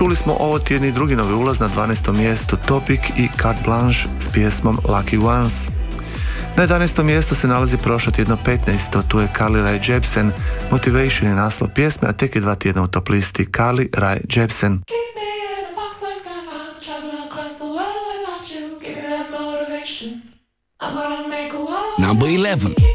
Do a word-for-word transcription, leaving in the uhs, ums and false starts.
Čuli smo ovo tjedni drugi novi ulaz na dvanaestom mjestu Topic i Carte Blanche s pjesmom Lucky Ones. Na jedanaestom mjestu se nalazi prošlo tjedno petnaesto, tu je Carly Rae Jepsen, Motivation je naslov pjesme, a tek je dva tjedna u top listi Carly Rae Jepsen. Number eleven.